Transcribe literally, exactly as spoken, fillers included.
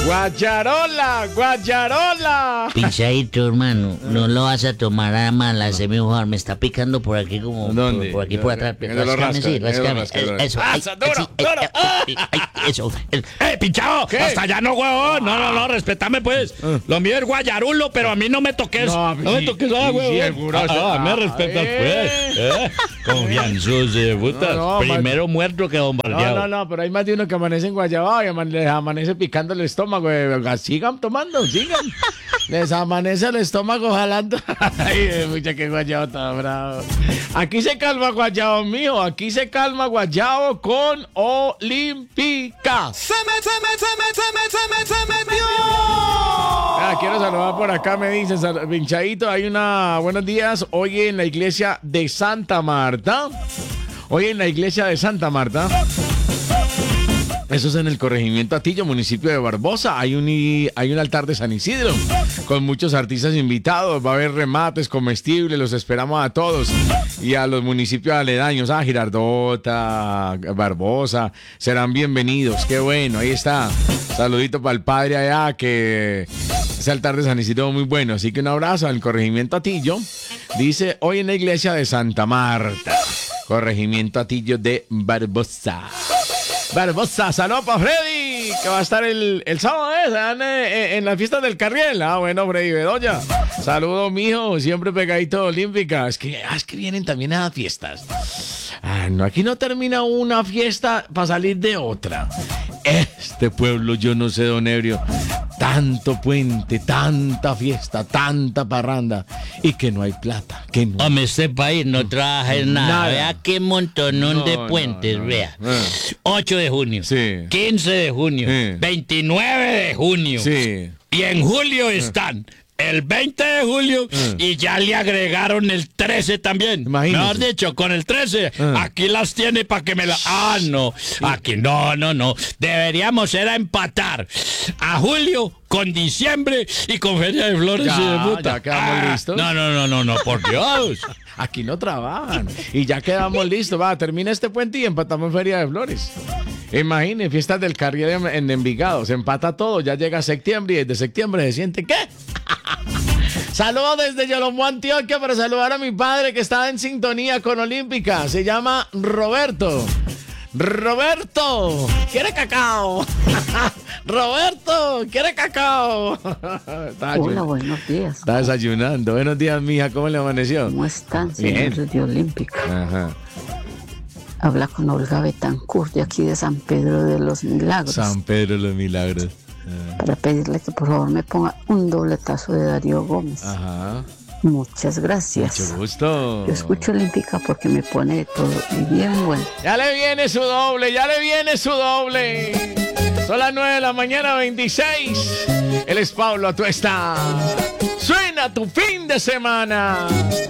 Guacharola, guacharola. Pinchadito, hermano, no lo vas a tomar a mal, hace mejor. Me está picando por aquí como... ¿Dónde? Por, por aquí, por atrás. Que lo Rascame, rasca, sí, que lo rascame. rasca, que lo Eso, rasca. ay, ¡Ah, duro, así, duro! ay, ay, ay, eso. el- ¡Eh, pinchado! ¿Qué? Hasta allá no, huevón. No, no, no, respetame, pues. Lo mío es guayarulo, pero a mí no me toques. No, No, me sí, toques, ah, sí, huevón. seguro, Ah, ah, me ah, respetas, eh. pues. ¿Eh? Confianzoso de putas. No, no, Primero muerto que No, bombardeado. no, no, pero hay más de uno que amanece en Guayabao y aman- les amanece picando el estómago. eh. Sigan tomando, sigan. Les amanece el estómago jalando. Ay, mucha que Guayabo está bravo. Aquí se calma Guayabo mío, aquí se calma Guayabo con Olímpica. Se me, se me, se me, se me, se me, se me dio. Ah, quiero saludar por acá, me dice sal- Pinchadito, hay una buenos días hoy en la iglesia de Santa Marta. Hoy en la iglesia de Santa Marta. Eso es en el corregimiento Atillo, municipio de Barbosa. Hay un, i- hay un altar de San Isidro con muchos artistas invitados. Va a haber remates comestibles, los esperamos a todos. Y a los municipios aledaños, a Girardota, Barbosa, serán bienvenidos. Qué bueno, ahí está. Saludito para el padre allá, que ese altar de San Isidro es muy bueno. Así que un abrazo al corregimiento Atillo. Dice, hoy en la iglesia de Santa Marta, corregimiento Atillo de Barbosa. Barbosa, saludos para Freddy, que va a estar el, el sábado ¿eh? en, en, en las fiestas del Carriel. Ah, bueno, Freddy Bedoya. Saludos, mijo, siempre pegadito a Olímpica. Es que, ah, es que vienen también a las fiestas. Ah, no, aquí no termina una fiesta para salir de otra. Este pueblo, yo no sé, don Ebrio, tanto puente, tanta fiesta, tanta parranda, y que no hay plata, que no. Hombre, este país no trabaja en nada. Nada. Vea qué montonón No, de no, puentes, no, no. vea. Ah. ocho de junio, Sí. quince de junio, Sí. veintinueve de junio. Sí. Y en julio están el veinte de julio Mm. y ya le agregaron el trece también. Imagínese. Mejor dicho, con el trece, Mm. aquí las tiene para que me la... Ah, no, aquí no, no, no. Deberíamos era empatar a julio con diciembre y con Feria de Flores Ya, y de Puta. ya quedamos listos. No, no, no, no, no, por Dios. Aquí no trabajan. Y ya quedamos listos. Va, termina este puente y empatamos en Feria de Flores. Imagine, fiestas del Carriel en, en Envigado. Se empata todo. Ya llega septiembre y desde septiembre se siente ¿qué? Saludos desde Yolomó, Antioquia, para saludar a mi padre que está en sintonía con Olímpica. Se llama Roberto. Roberto, ¿quiere cacao? Roberto, ¿quiere cacao? Está Hola, desayun- buenos días. está desayunando. Buenos días, mija. ¿Cómo le amaneció? ¿Cómo están, Bien. señores de Olímpica? Ajá. Habla con Olga Betancourt, de aquí de San Pedro de los Milagros, San Pedro de los Milagros. para pedirle que por favor me ponga un dobletazo de Darío Gómez. Ajá. Muchas gracias. Mucho gusto. Yo escucho Olímpica porque me pone de todo y bien bueno. Ya le viene su doble, ya le viene su doble. Son las nueve de la mañana, veintiséis. Él es Pablo Atuesta. Suena tu fin de semana.